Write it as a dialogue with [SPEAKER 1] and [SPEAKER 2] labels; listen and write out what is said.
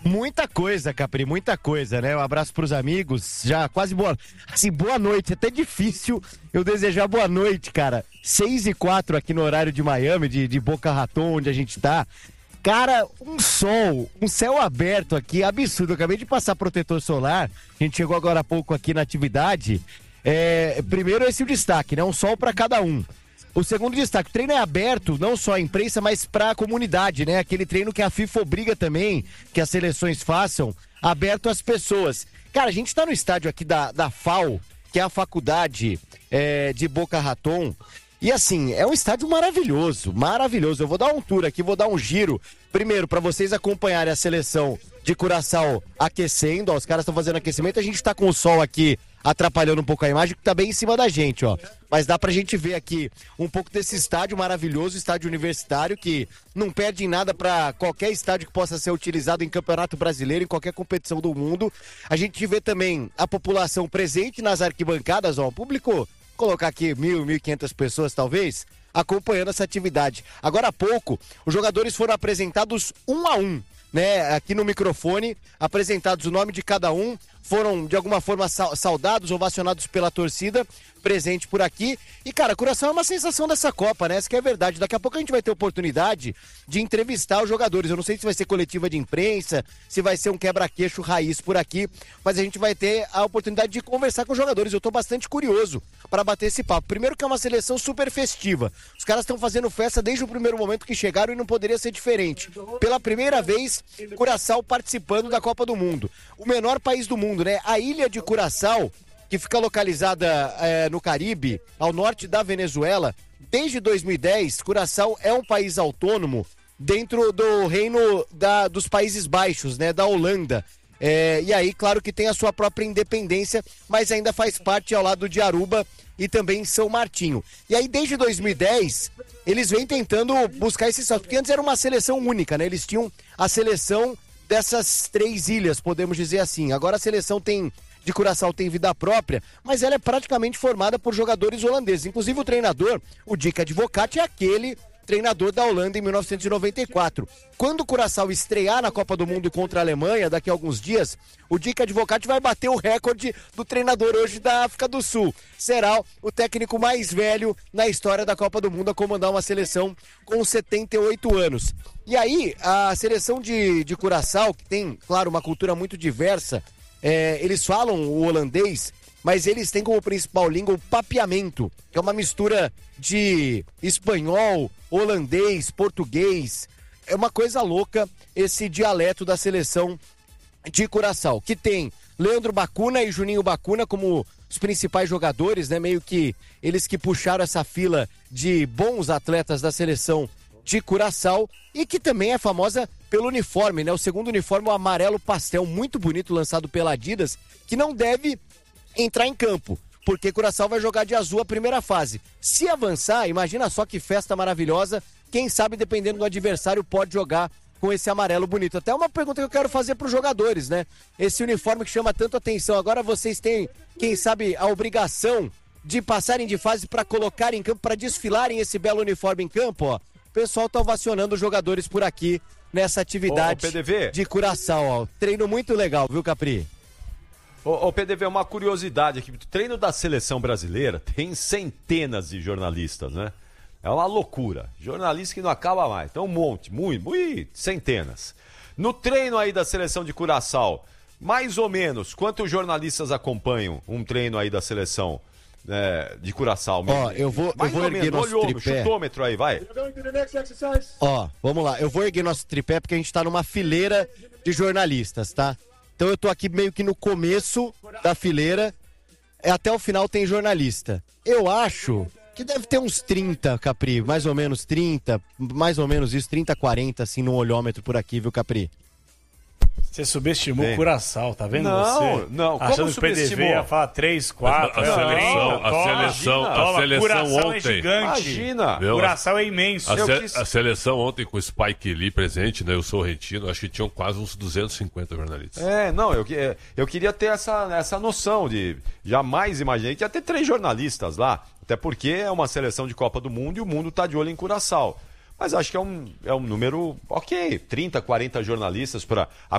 [SPEAKER 1] Muita coisa, Capri, muita coisa, né? Um abraço pros amigos, já quase boa noite, é até difícil eu desejar boa noite, cara. 6h04 aqui no horário de Miami, de Boca Raton, onde a gente tá. Cara, um céu aberto aqui, absurdo. Eu acabei de passar protetor solar, a gente chegou agora há pouco aqui na atividade. Primeiro esse é o destaque, né? Um sol para cada um. O segundo destaque, o treino é aberto, não só à imprensa, mas para a comunidade, né? Aquele treino que a FIFA obriga também que as seleções façam, aberto às pessoas. Cara, a gente tá no estádio aqui da FAO, que é a faculdade de Boca Raton. E assim, é um estádio maravilhoso, maravilhoso. Eu vou dar um tour aqui, vou dar um giro. Primeiro, para vocês acompanharem a seleção de Curaçao aquecendo. Ó, os caras estão fazendo aquecimento, a gente tá com o sol aqui atrapalhando um pouco a imagem, que tá bem em cima da gente, ó. Mas dá pra gente ver aqui um pouco desse estádio maravilhoso, estádio universitário, que não perde em nada pra qualquer estádio que possa ser utilizado em Campeonato Brasileiro, em qualquer competição do mundo. A gente vê também a população presente nas arquibancadas, ó, o público, colocar aqui 1.000, 1.500 pessoas talvez, acompanhando essa atividade. Agora há pouco, os jogadores foram apresentados um a um, né, aqui no microfone, apresentados o nome de cada um, foram de alguma forma saudados, ovacionados pela torcida presente por aqui. E cara, Curaçao é uma sensação dessa Copa, né? Essa que é a verdade. Daqui a pouco a gente vai ter oportunidade de entrevistar os jogadores. Eu não sei se vai ser coletiva de imprensa, se vai ser um quebra-queixo raiz por aqui, mas a gente vai ter a oportunidade de conversar com os jogadores. Eu tô bastante curioso para bater esse papo. Primeiro que é uma seleção super festiva. Os caras estão fazendo festa desde o primeiro momento que chegaram e não poderia ser diferente. Pela primeira vez, Curaçao participando da Copa do Mundo. O menor país do mundo, né? A ilha de Curaçao, que fica localizada no Caribe, ao norte da Venezuela. Desde 2010, Curaçao é um país autônomo dentro do reino dos Países Baixos, né, da Holanda. E aí, claro que tem a sua própria independência, mas ainda faz parte ao lado de Aruba e também São Martinho. E aí, desde 2010, eles vêm tentando buscar esse salto, porque antes era uma seleção única, né? Eles tinham a seleção dessas 3 ilhas, podemos dizer assim. Agora a seleção de Curaçao tem vida própria, mas ela é praticamente formada por jogadores holandeses. Inclusive o treinador, o Dick Advocaat, é aquele treinador da Holanda em 1994. Quando o Curaçao estrear na Copa do Mundo contra a Alemanha, daqui a alguns dias, o Dick Advocaat vai bater o recorde do treinador hoje da África do Sul. Será o técnico mais velho na história da Copa do Mundo a comandar uma seleção com 78 anos. E aí, a seleção de Curaçao, que tem, claro, uma cultura muito diversa, eles falam o holandês, mas eles têm como principal língua o papiamento, que é uma mistura de espanhol, holandês, português. É uma coisa louca esse dialeto da seleção de Curaçao, que tem Leandro Bacuna e Juninho Bacuna como os principais jogadores, né? Meio que eles que puxaram essa fila de bons atletas da seleção de Curaçao, e que também é famosa pelo uniforme, né? O segundo uniforme, o amarelo pastel, muito bonito, lançado pela Adidas, que não deve entrar em campo, porque Curaçao vai jogar de azul a primeira fase. Se avançar, imagina só que festa maravilhosa, quem sabe, dependendo do adversário, pode jogar com esse amarelo bonito. Até uma pergunta que eu quero fazer para os jogadores, né? Esse uniforme que chama tanto atenção, agora vocês têm, quem sabe, a obrigação de passarem de fase para colocar em campo, para desfilarem esse belo uniforme em campo, ó. O pessoal tá ovacionando os jogadores por aqui nessa atividade de Curaçao, ó. Treino muito legal, viu, Capri?
[SPEAKER 2] Ô, PDV, uma curiosidade aqui. O treino da seleção brasileira tem centenas de jornalistas, né? É uma loucura. Jornalista que não acaba mais. Então um monte, muito, centenas. No treino aí da seleção de Curaçao, mais ou menos, quantos jornalistas acompanham um treino aí da seleção de Curaçao?
[SPEAKER 1] Ó, eu vou erguer nosso tripé.
[SPEAKER 2] Chutômetro aí, vai.
[SPEAKER 1] Ó, vamos lá. Eu vou erguer nosso tripé porque a gente tá numa fileira de jornalistas, tá? Então eu tô aqui meio que no começo da fileira, até o final tem jornalista. Eu acho que deve ter uns 30, Capri, mais ou menos 30, mais ou menos isso, 30, 40, assim, no olhômetro por aqui, viu, Capri?
[SPEAKER 3] Você subestimou o Curaçao, tá vendo
[SPEAKER 2] não,
[SPEAKER 3] você?
[SPEAKER 2] Não,
[SPEAKER 3] achando que o PDV ia falar 3, 4,
[SPEAKER 4] a seleção
[SPEAKER 3] Curaçao
[SPEAKER 4] ontem.
[SPEAKER 3] É gigante.
[SPEAKER 2] Imagina.
[SPEAKER 3] Curaçao é imenso.
[SPEAKER 4] A seleção ontem com o Spike Lee presente, né? O Sorrentino, acho que tinham quase uns 250 jornalistas.
[SPEAKER 2] Eu queria ter essa noção de... Jamais imaginei que ia ter 3 jornalistas lá. Até porque é uma seleção de Copa do Mundo e o mundo tá de olho em Curaçao. Mas acho que é um número, ok, 30, 40 jornalistas para